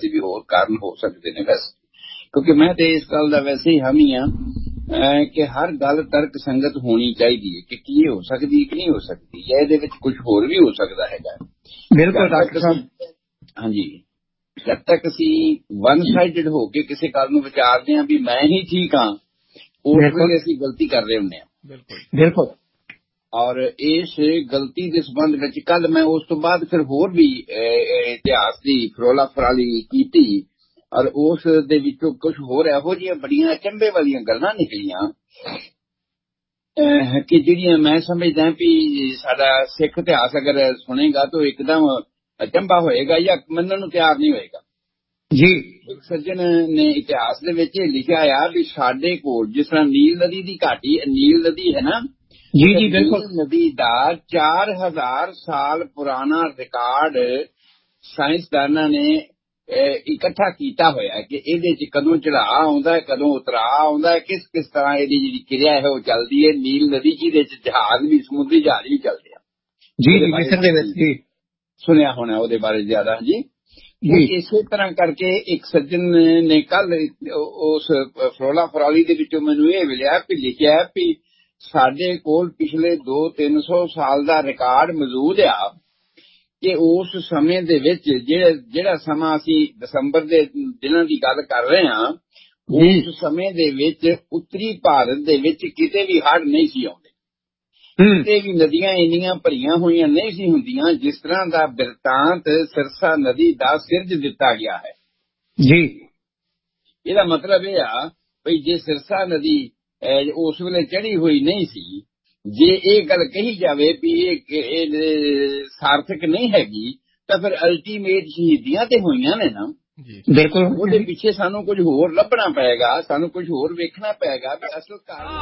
वास्ते भी होर कारण हो सकते हैं वैसे, क्योंकि मैं तो इस गल का वैसे ही हामी हाँ कि हर गल तर्क संगत होनी चाहिए कि की हो सकती कि नहीं हो सकती, या ये कुछ होर भी हो सकता है। बिल्कुल डॉक्टर साहब। हाँ जी, जब तक असी वन साइडेड हो के किसी गल नूं विचारते हैं भी मैं ही ठीक हाँ, उस वेले असी गलती कर रहे होंगे। बिल्कुल। और इस गलती के संबंध में कल मैं उस तो बाद फिर होर भी इतिहास की फरोला फराली की, और उस दे विचों कुछ होर इहो जिहियां बड़ियां अचंभे वालियां गल्लां निकलियां कि जिहड़ियां मैं समझदा भी साडा सिख इतिहास अगर सुनेगा तो एकदम अचंभा होएगा या मनण नूं तैयार नहीं होएगा जी। एक सज्जन ने इतिहास दे विच लिखिआ आ भी साडे कोल जिस तरह नील नदी की घाटी, नील नदी है ना जी जी बिल्कुल, नदी का 4000 साल पुराना रिकॉर्ड साइंसदाना ने इकट्ठा किया होया कि ये कदों चढ़ा आउंदा है, कदों उतरा आउंदा है, किस किस तरह ये जी क्रिया है वो चलती है नील नदी जिहदे जहाज भी समुद्री जहाज भी चलते हैं जी जी मिस्र दे विच जी सुनिया होना वो बारे ज्यादा जी। इसे तरह करके एक सज्जन ने कल उस फरोला फराली दे विचों मैनूं ये मिलिया भी लिखिआ भी साडे कोल पिछले 200-300 साल का रिकॉर्ड मौजूद आ कि उस समय दे विच जिहड़ा समा असीं दसंबर दे दिनां दी गल कर रहे हां, उस समय दे विच उत्तरी भारत दे विच किते भी हड़ नहीं सी आउंदे, किते भी नदियां इन्नियां भरियां होईयां नहीं सी हुंदियां जिस तरह दा बिरतांत सिरसा नदी दा सिरज दिता गया है जी। ਇਹਦਾ मतलब यह आ भई जे सिरसा नदी उस वेले चढ़ी हुई नहीं सी, जे ये गल कही जावे भी ये सार्थक नहीं हैगी तो फिर अल्टीमेट शहीदियां ते होईयां ने ना बिल्कुल, ਉਹਦੇ ਪਿੱਛੇ ਸਾਨੂੰ कुछ होर ਲੱਭਣਾ पएगा, ਸਾਨੂੰ कुछ होर वेखना पएगा भी असल कारण